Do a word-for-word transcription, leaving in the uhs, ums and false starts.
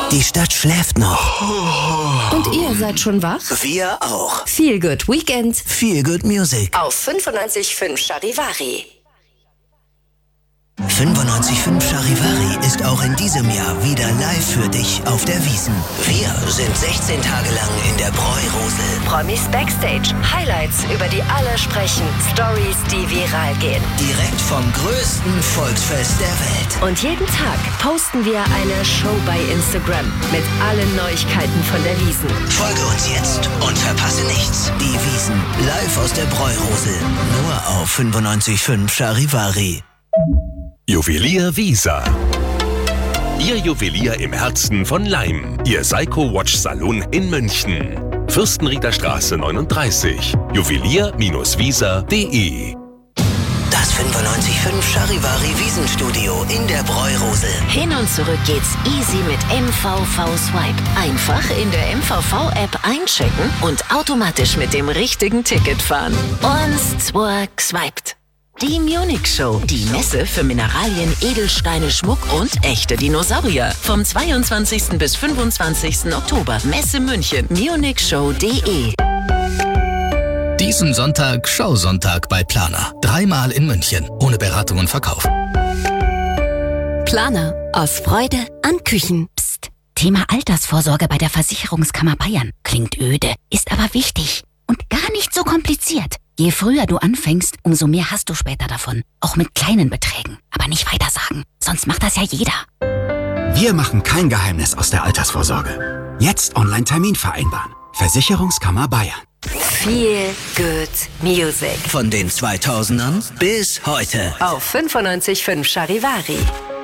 Die Stadt schläft noch. Und ihr seid schon wach? Wir auch. Feel Good Weekend. Feel Good Music. Auf fünfundneunzig Komma fünf Charivari. fünfundneunzig Komma fünf Charivari ist auch in diesem Jahr wieder live für dich auf der Wiesn. Wir sind sechzehn Tage lang in der Bräurosel. Promis Backstage. Highlights, über die alle sprechen. Stories, die viral gehen. Direkt vom größten Volksfest der Welt. Und jeden Tag posten wir eine Show bei Instagram mit allen Neuigkeiten von der Wiesn. Folge uns jetzt und verpasse nichts. Die Wiesn, live aus der Bräurosel. Nur auf fünfundneunzig Komma fünf Charivari. Juwelier Wiesa. Ihr Juwelier im Herzen von Leim. Ihr Seiko Watch Salon in München. Fürstenrieder Straße neununddreißig. juwelier Wiesa punkt de. Das fünfundneunzig Komma fünf Charivari Wiesenstudio in der Bräurosel. Hin und zurück geht's easy mit M V V Swipe. Einfach in der M V V-App einchecken und automatisch mit dem richtigen Ticket fahren. Und zwack swiped. Die Munich Show, die Messe für Mineralien, Edelsteine, Schmuck und echte Dinosaurier. Vom zweiundzwanzigsten bis fünfundzwanzigsten Oktober. Messe München, munich show punkt de. Diesen Sonntag Showsonntag bei Planer. Dreimal in München, ohne Beratung und Verkauf. Planer, aus Freude an Küchen. Psst. Thema Altersvorsorge bei der Versicherungskammer Bayern. Klingt öde, ist aber wichtig. Und gar nicht so kompliziert. Je früher du anfängst, umso mehr hast du später davon. Auch mit kleinen Beträgen. Aber nicht weitersagen, sonst macht das ja jeder. Wir machen kein Geheimnis aus der Altersvorsorge. Jetzt Online-Termin vereinbaren. Versicherungskammer Bayern. Feel Good Music. Von den zweitausendern bis heute. Auf fünfundneunzig Komma fünf Charivari.